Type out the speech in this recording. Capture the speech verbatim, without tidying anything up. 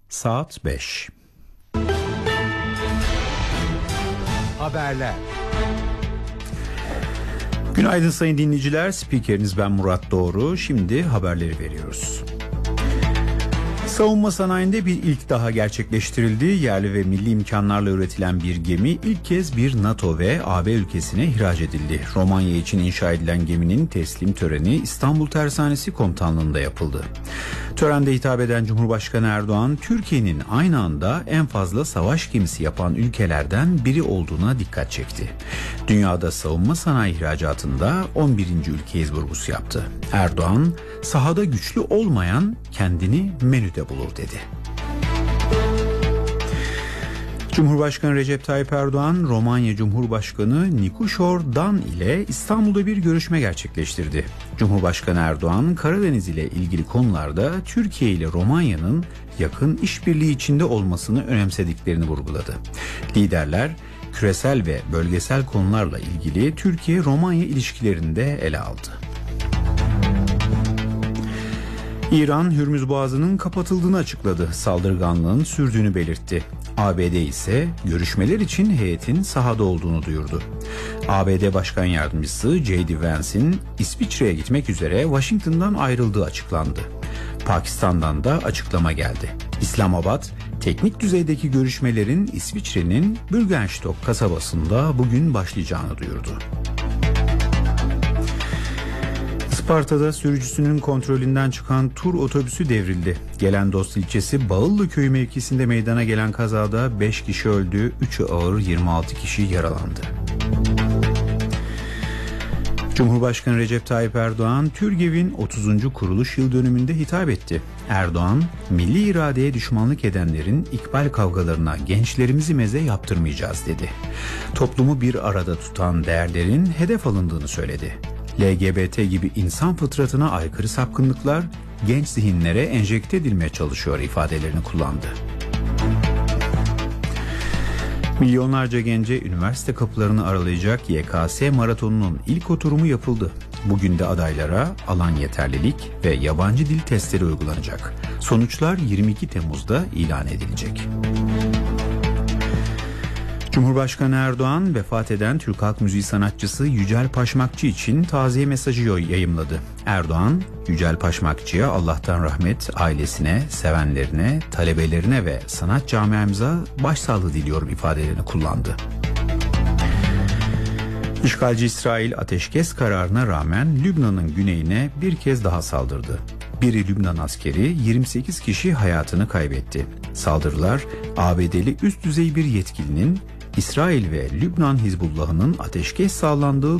Saat beş. Haberler. Günaydın sayın dinleyiciler. Spikeriniz ben Murat Doğru. Şimdi haberleri veriyoruz. Savunma sanayinde bir ilk daha gerçekleştirildi. Yerli ve milli imkanlarla üretilen bir gemi ilk kez bir NATO ve A B ülkesine ihraç edildi. Romanya için inşa edilen geminin teslim töreni İstanbul Tersanesi Komutanlığı'nda yapıldı. Törende hitap eden Cumhurbaşkanı Erdoğan, Türkiye'nin aynı anda en fazla savaş gemisi yapan ülkelerden biri olduğuna dikkat çekti. Dünyada savunma sanayi ihracatında on birinci ülkeyiz vurgusu yaptı. Erdoğan, sahada güçlü olmayan kendini menüde bulur dedi. Cumhurbaşkanı Recep Tayyip Erdoğan, Romanya Cumhurbaşkanı Nikuşor Dan ile İstanbul'da bir görüşme gerçekleştirdi. Cumhurbaşkanı Erdoğan, Karadeniz ile ilgili konularda Türkiye ile Romanya'nın yakın işbirliği içinde olmasını önemsediklerini vurguladı. Liderler, küresel ve bölgesel konularla ilgili Türkiye-Romanya ilişkilerini de ele aldı. İran, Hürmüz Boğazı'nın kapatıldığını açıkladı. Saldırganlığın sürdüğünü belirtti. A B D ise görüşmeler için heyetin sahada olduğunu duyurdu. A B D Başkan Yardımcısı J D Vance'in İsviçre'ye gitmek üzere Washington'dan ayrıldığı açıklandı. Pakistan'dan da açıklama geldi. İslamabad, teknik düzeydeki görüşmelerin İsviçre'nin Bürgenstock kasabasında bugün başlayacağını duyurdu. Isparta'da sürücüsünün kontrolünden çıkan tur otobüsü devrildi. Gelendost ilçesi Bağıllı köyü mevkisinde meydana gelen kazada beş kişi öldü, üçü ağır, yirmi altı kişi yaralandı. Cumhurbaşkanı Recep Tayyip Erdoğan, TÜRGEV'in otuzuncu kuruluş yıl dönümünde hitap etti. Erdoğan, milli iradeye düşmanlık edenlerin ikbal kavgalarına gençlerimizi meze yaptırmayacağız dedi. Toplumu bir arada tutan değerlerin hedef alındığını söyledi. L G B T gibi insan fıtratına aykırı sapkınlıklar genç zihinlere enjekte edilmeye çalışıyor ifadelerini kullandı. Milyonlarca gence üniversite kapılarını aralayacak Y K S maratonunun ilk oturumu yapıldı. Bugün de adaylara alan yeterlilik ve yabancı dil testleri uygulanacak. Sonuçlar yirmi iki Temmuz'da ilan edilecek. Cumhurbaşkanı Erdoğan, vefat eden Türk halk müziği sanatçısı Yücel Paşmakçı için taziye mesajı yayımladı. Erdoğan, Yücel Paşmakçı'ya Allah'tan rahmet, ailesine, sevenlerine, talebelerine ve sanat camiamıza başsağlığı diliyorum ifadelerini kullandı. İşgalci İsrail ateşkes kararına rağmen Lübnan'ın güneyine bir kez daha saldırdı. Bir Lübnan askeri, yirmi sekiz kişi hayatını kaybetti. Saldırılar A B D'li üst düzey bir yetkilinin İsrail ve Lübnan Hizbullah'ının ateşkes sağlandığı